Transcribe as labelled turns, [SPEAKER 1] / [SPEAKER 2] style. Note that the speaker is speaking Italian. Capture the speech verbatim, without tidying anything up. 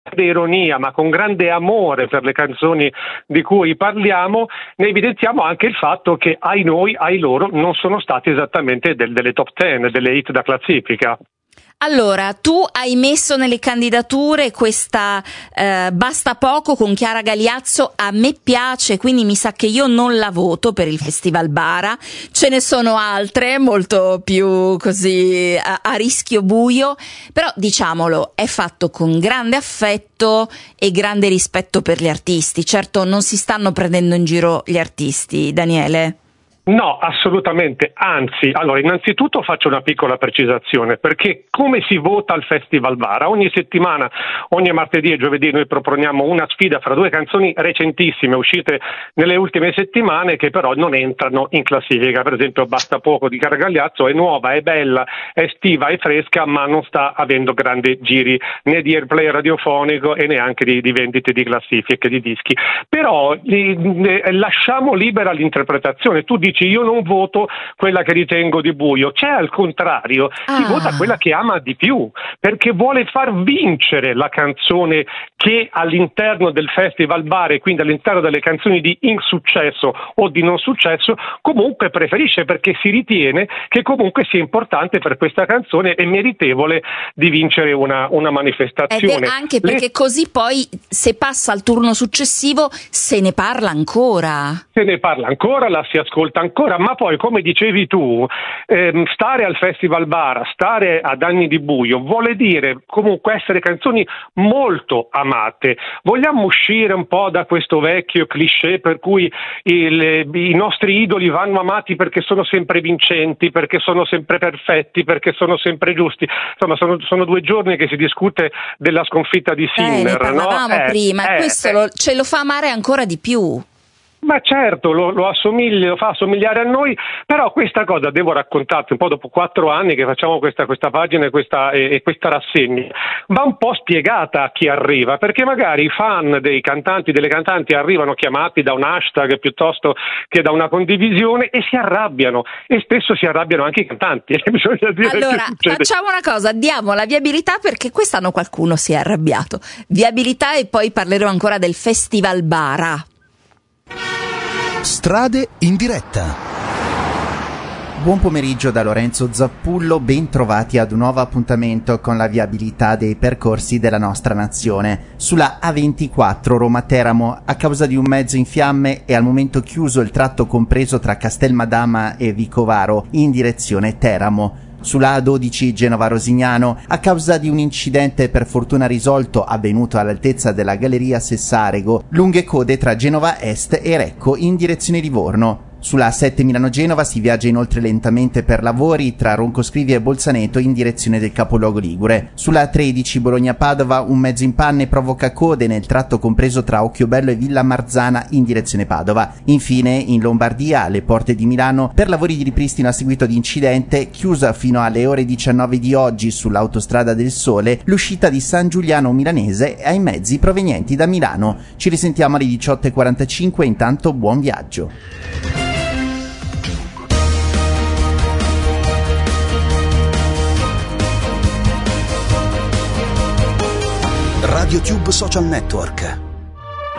[SPEAKER 1] grande ironia ma con grande amore per le canzoni di cui parliamo, ne evidenziamo anche il fatto che ai noi, ai loro, non sono stati esattamente del, delle top ten, delle hit da classifica.
[SPEAKER 2] Allora, tu hai messo nelle candidature questa eh, Basta poco con Chiara Gagliazzo, a me piace, quindi mi sa che io non la voto per il Festival Bara. Ce ne sono altre molto più così a, a rischio buio, però diciamolo, è fatto con grande affetto e grande rispetto per gli artisti. Certo, non si stanno prendendo in giro gli artisti, Daniele.
[SPEAKER 1] No, assolutamente, anzi, allora innanzitutto faccio una piccola precisazione, perché come si vota al Festival Bara? Ogni settimana, ogni martedì e giovedì noi proponiamo una sfida fra due canzoni recentissime, uscite nelle ultime settimane, che però non entrano in classifica. Per esempio Basta poco di Chiara Gagliazzo è nuova, è bella, è estiva, è fresca, ma non sta avendo grandi giri né di airplay radiofonico e neanche di, di vendite di classifiche, di dischi. Però li, eh, lasciamo libera l'interpretazione. Tu dici io non voto quella che ritengo di buio, c'è al contrario, ah. si vota quella che ama di più, perché vuole far vincere la canzone che all'interno del Festival Bara e quindi all'interno delle canzoni di insuccesso o di non successo comunque preferisce, perché si ritiene che comunque sia importante per questa canzone e meritevole di vincere una, una manifestazione.
[SPEAKER 2] Ed è anche perché Le... così poi se passa al turno successivo se ne parla ancora.
[SPEAKER 1] Se ne parla ancora, la si ascolta ancora, ma poi come dicevi tu, ehm, stare al Festival Bara, stare ad anni di buio vuole dire comunque essere canzoni molto amate. Vogliamo uscire un po' da questo vecchio cliché per cui il, i nostri idoli vanno amati perché sono sempre vincenti, perché sono sempre perfetti, perché sono sempre giusti. Insomma, sono, sono due giorni che si discute della sconfitta di Sinner.
[SPEAKER 2] Eh, ne parlavamo
[SPEAKER 1] no?
[SPEAKER 2] prima,
[SPEAKER 1] eh,
[SPEAKER 2] e questo
[SPEAKER 1] eh,
[SPEAKER 2] lo, ce lo fa amare ancora di più.
[SPEAKER 1] Ma certo, lo, lo, assomiglia, lo fa assomigliare a noi, però questa cosa devo raccontarti un po' dopo quattro anni che facciamo questa, questa pagina e questa, e, e questa rassegna. Va un po' spiegata a chi arriva, perché magari i fan dei cantanti, delle cantanti arrivano chiamati da un hashtag piuttosto che da una condivisione e si arrabbiano, e spesso si arrabbiano anche i cantanti. Bisogna dire
[SPEAKER 2] allora, facciamo una cosa, diamo la viabilità perché quest'anno qualcuno si è arrabbiato. Viabilità e poi parlerò ancora del Festival Bara.
[SPEAKER 3] Strade in diretta.
[SPEAKER 4] Buon pomeriggio da Lorenzo Zappullo, ben trovati ad un nuovo appuntamento con la viabilità dei percorsi della nostra nazione. Sulla A ventiquattro Roma-Teramo, a causa di un mezzo in fiamme, è al momento chiuso il tratto compreso tra Castelmadama e Vicovaro in direzione Teramo. Sulla A dodici Genova-Rosignano, a causa di un incidente per fortuna risolto avvenuto all'altezza della galleria Sessarego, lunghe code tra Genova Est e Recco in direzione Livorno. Sulla A sette Milano-Genova si viaggia inoltre lentamente per lavori tra Roncoscrivia e Bolzaneto in direzione del capoluogo ligure. Sulla A tredici Bologna-Padova un mezzo in panne provoca code nel tratto compreso tra Occhiobello e Villa Marzana in direzione Padova. Infine in Lombardia, alle porte di Milano, per lavori di ripristino a seguito di incidente, chiusa fino alle ore diciannove di oggi sull'autostrada del Sole, l'uscita di San Giuliano Milanese ai mezzi provenienti da Milano. Ci risentiamo alle diciotto e quarantacinque, intanto buon viaggio.
[SPEAKER 3] RadioTube Social Network.